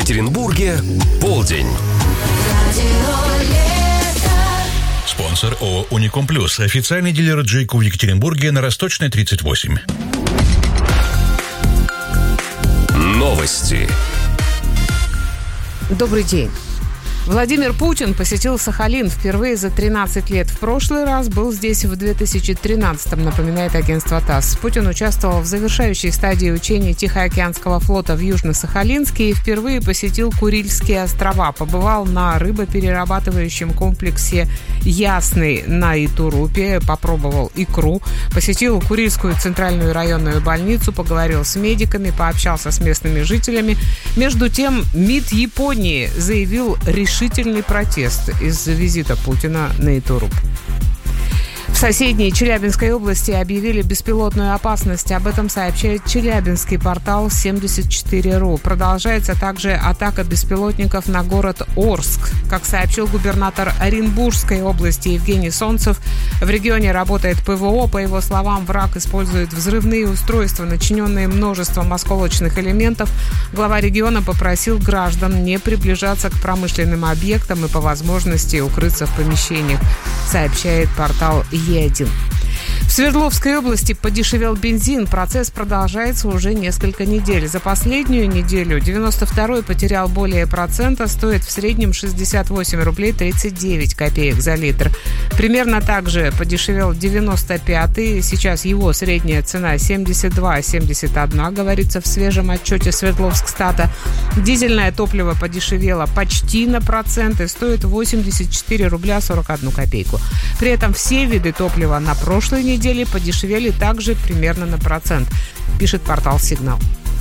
Екатеринбурге полдень. Спонсор ООО «Уником Плюс». Официальный дилер Джейко в Екатеринбурге на Росточной, 38. Новости. Добрый день. Владимир Путин посетил Сахалин впервые за 13 лет. В прошлый раз был здесь в 2013-м, напоминает агентство ТАСС. Путин участвовал в завершающей стадии учений Тихоокеанского флота в Южно-Сахалинске и впервые посетил Курильские острова. Побывал на рыбоперерабатывающем комплексе «Ясный» на Итурупе, попробовал икру, посетил Курильскую центральную районную больницу, поговорил с медиками, пообщался с местными жителями. Между тем, МИД Японии заявил решительный протест из-за визита Путина на Итуруп. В соседней Челябинской области объявили беспилотную опасность. Об этом сообщает челябинский портал 74.ru. Продолжается также атака беспилотников на город Орск. Как сообщил губернатор Оренбургской области Евгений Солнцев, в регионе работает ПВО. По его словам, враг использует взрывные устройства, начиненные множеством осколочных элементов. Глава региона попросил граждан не приближаться к промышленным объектам и по возможности укрыться в помещениях, сообщает портал Е1. В Свердловской области подешевел бензин. Процесс продолжается уже несколько недель. За последнюю неделю 92-й потерял более процента, стоит в среднем 68 рублей 39 копеек за литр. Примерно так же подешевел 95-й. Сейчас его средняя цена 72,71, говорится в свежем отчете Свердловскстата. Дизельное топливо подешевело почти на процент и стоит 84 рубля 41 копейку. При этом все виды топлива на прошлой неделе подешевели также примерно на процент, пишет портал «Сигнал».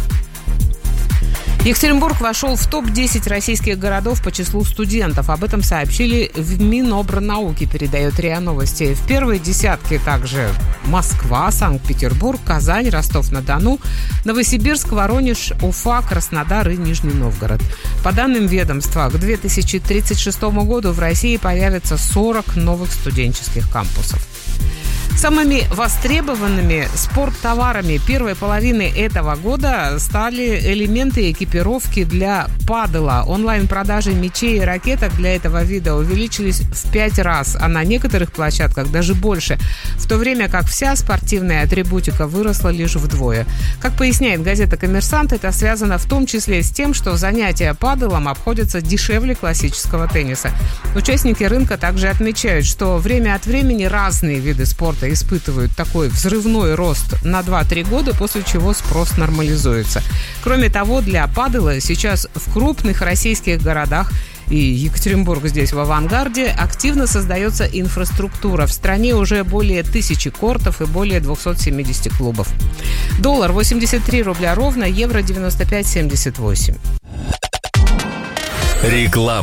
Екатеринбург вошел в топ-10 российских городов по числу студентов. Об этом сообщили в Минобрнауки, передает РИА Новости. В первой десятке также Москва, Санкт-Петербург, Казань, Ростов-на-Дону, Новосибирск, Воронеж, Уфа, Краснодар и Нижний Новгород. По данным ведомства, к 2036 году в России появится 40 новых студенческих кампусов. Самыми востребованными спорттоварами первой половины этого года стали элементы экипировки для падела. Онлайн-продажи мячей и ракеток для этого вида увеличились в 5 раз, а на некоторых площадках даже больше, в то время как вся спортивная атрибутика выросла лишь вдвое. Как поясняет газета «Коммерсант», это связано в том числе с тем, что занятия паделом обходятся дешевле классического тенниса. Участники рынка также отмечают, что время от времени разные виды спорта испытывают такой взрывной рост на 2-3 года, после чего спрос нормализуется. Кроме того, для падела сейчас в крупных российских городах, и Екатеринбург здесь в авангарде, активно создается инфраструктура. В стране уже более 1000 кортов и более 270 клубов. Доллар 83 рубля ровно, евро 95,78. Реклама.